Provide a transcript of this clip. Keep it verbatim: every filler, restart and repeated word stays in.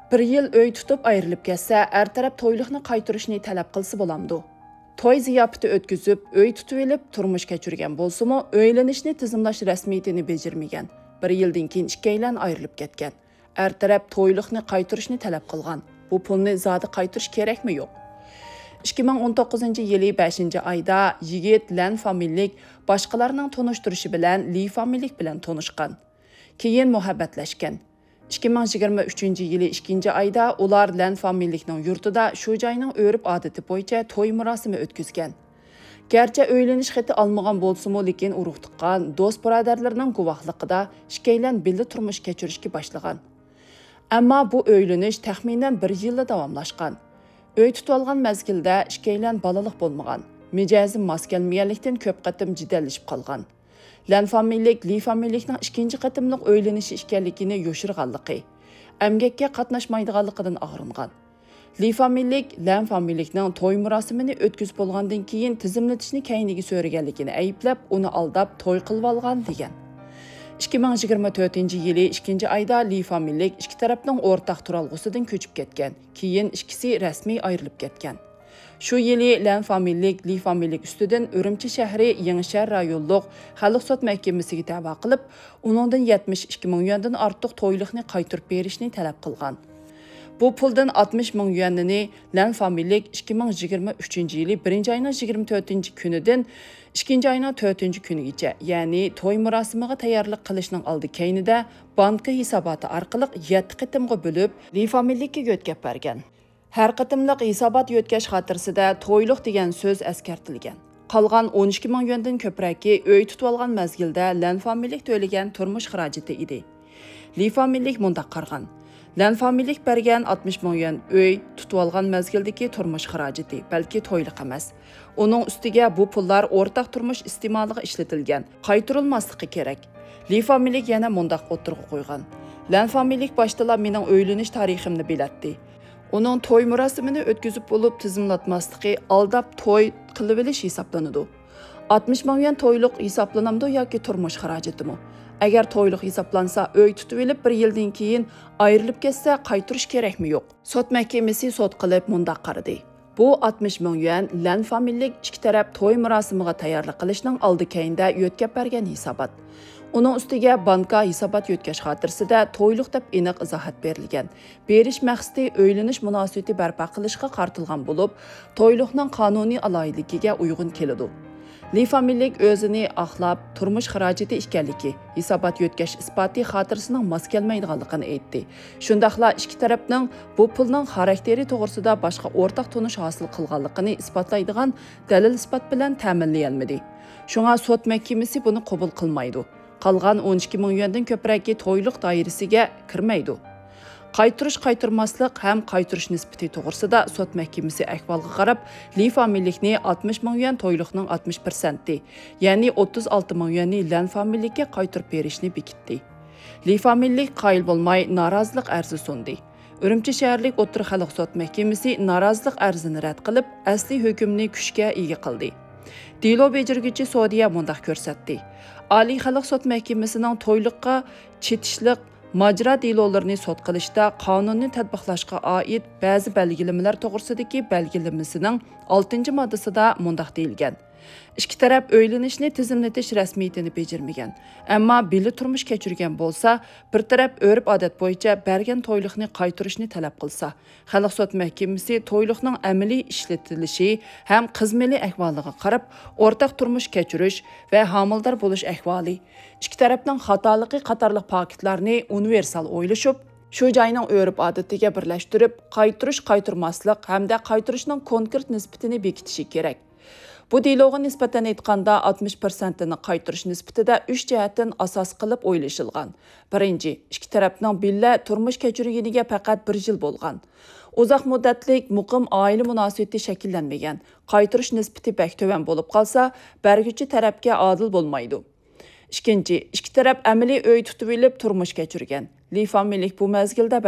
Bir yil öy tutib ayrilib ketsa, er taraf to'yliqni qaytirishni talab qilsa bo'lamdi. To'y ziyofati o'tkazib, öy tutib olib, turmush kechirgan bo'lsa-mu, o'ylanishni tizimlash rasmiyatini bajarmagan. Bir yildan keyin ikkilan ayrilib ketgan. Er taraf to'yliqni qaytirishni talab qilgan. Bu pulni zodi qaytirish kerakmi yo'q? ikki ming o'n to'qqizinchi yili beshinchi oyda yigit Lan familiyalik boshqalarning tonishtirishi bilan Li familiyalik bilan tanishgan. Keyin muhabbatlashgan. ikki ming yigirma uchinchi yili ikkinchi oyda ular Lan familiyalikning yurtida shu joyning o'rib odati bo'yicha to'y murosimi o'tkazgan. Gerçi öyleniş xeti almagan bolsa-mu, lekin urug' tuqqan do'st birodarlarning guvohligida ikkilan birga turmush kechirishga boshlagan. Ammo bu öylenish taxminan bir yilda davomlashgan. Öy tutib olgan mezgilda ikkilan balaliq bo'lmagan. Mijozi mos kelmaganlikdan ko'p qatim jidallashib qolgan. Lan familiyalik Li familiyalikning ikkinchi qatimliq öylenishi ekanligini yoshirganligi, emgakka qatnashmaydiganligidan og'ringan. Li familiyalik Lan familiyalikning to'y murosimini o'tkazib bo'lgandan keyin tizimlatishni kayniga so'raganligini ayblab, uni aldab to'y qilib olgan degan. ikki ming yigirma to'rtinchi yili ikkinchi oyda Li familiyalik ikki tarafning o'rtaq turalg'usidan ko'chib ketgan. Keyin ikkisi rasmiy ayrilib ketgan. Shu yili Lan familiyalik Li familiyalik ustidan Urumchi shahri Yangshar rayonluq xalq sud mahkamasiga da'vo qilib, uningdan yetmish ikki ming yuandan ortiq to'yliqni qaytirib berishni talab qilgan. Bu puldan oltmish ming yuanini Lan familiyalik ikki ming yigirma uchinchi yili birinchi oyning yigirma to'rtinchi kunidan ikkinchi oyning to'rtinchi kunigacha, ya'ni to'y murosimiga tayyorlik qilishning oldi keynida banka hisoboti orqali yetti qitimga bo'lib, Li familiylikka yo'tkab bergan. Har qitimliq hisobot yo'tkash xotirasida to'yliq degan so'z askartilgan. Qolgan o'n ikki ming yuandan ko'pragi öy tutib olgan mezgilda Lan familiyalik to'lagan turmush xarajati edi. Li familiyalik mundaq qargan. Lan familiyalik bergan oltmish ming yuan öy tutib olgan mezgildagi turmush xarajati, balki to'yliq emas. Uning ustiga bu pullar o'rtaq turmush istimoliga ishlatilgan, qaytarilmasligi kerak. Li familiyalik yana mundaq o'tirg'i qo'ygan. Lan familiyalik boshida mening o'ylanish tariximni bilatdi. Uning to'y murosimini o'tkazib bo'lib tizimlatmasligi aldab to'y qilib olish hisoblanadi. oltmish ming yuan to'yliq hisoblanamdi yoki turmush xarajatimi? Agar to'yliq hisoblansa, öy tutib olib bir yildan keyin ayrilib ketsa, qaytirish kerakmi yo'q? Sud mahkamasi sud qilib mundaq qaradi. Bu oltmish ming yuan Lan familiyalik ikki taraf to'y murosimiga tayyorlik qilishning oldi keyinda yo'tkab bergan hisobot. Uning ustiga banka hisobot yo'tkash xotirasida to'yliq deb aniq izohat berilgan. Berish maqsadi o'ylanish munosabati barpo qilishga qartilgan bo'lib, to'yliqning qonuniy alohidligiga uyg'un keladi. Li familiyalik o'zini aqlab, turmush xarajati ekanligi, hisobot yo'tkash isboti xotirasining mos kelmaydiganligini aytdi. Shundaqla ikki tarafning bu pulning xarakteri to'g'risida boshqa o'rtaq tunish hosil qilganligini isbotlaydigan dalil isbot bilan ta'minlay olmadi. Shunga sud mahkamasi buni qabul qilmaydi. Qolgan o'n ikki ming yuandan ko'pragi to'yliq doirasiga kirmaydi. Qaytirish qaytirmaslik ham qaytirish nisbati to'g'risida sud mahkamasi ahvolga qarab, Li familiyalikni oltmish ming yuan to'yliqning oltmish prosenti, ya'ni o'ttiz olti ming yuanni Lan familiyalikka qaytirib berishni bekitdi. Li familiyalik qoyil bo'lmay norozilik arzi sundi. Urumchi shaharlik o'tir xalq sud mahkamasi norozilik arzini rad qilib, asli hukmni kuchga ega qildi. Dilo bejirgichi Saudiya mundaq ko'rsatdi. Oliy xalq sud mahkamasining to'yliqqa chetishliq majra delolarini sud qilishda qonunni tatbiqlashga oid ba'zi belgilamalar to'g'risidagi belgilamasining oltinchi moddasida mundaq deyilgan. Ikki taraf o'ylanishni tizimlatish rasmiyatini bajarmagan. Ammo birga turmush kechirgan bo'lsa, bir taraf o'rib odat bo'yicha bergan to'yliqni qaytirishni talab qilsa, xalq sud mahkamasi to'yliqning amaliy ishlatilishi ham qizmali ahvoliga qarab, o'rtaq turmush kechirish va homildor bo'lish ahvoli, ikki tarafning xatoligi qatorliq paketlarni universal o'ylashib, shu joyning o'rib odatiga birlashtirib, qaytirish qaytirmaslik hamda qaytirishning konkret nisbatini bekitishi kerak. Bu deloga nisbatan aytganda oltmish prosentini qaytirish nisbatida uch jihatdan asos qilib o'ylashilgan. Birinchi, ikki tarafning birga turmush kechirganiga faqat bir yil bo'lgan. Uzoq muddatlik muqim oila munosabati shakllanmagan. Qaytirish nisbati bak to'van bo'lib qolsa, berguvchi tarafga adil bo'lmaydi. Ikkinchi, ikki taraf amaliy öy tutib olib turmush kechirgan. Li familiyalik bu mezgilda